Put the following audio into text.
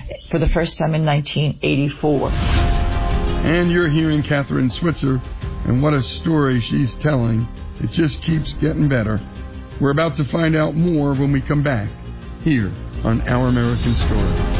for the first time in 1984. And you're hearing Kathrine Switzer, and what a story she's telling. It just keeps getting better. We're about to find out more when we come back here on Our American Story.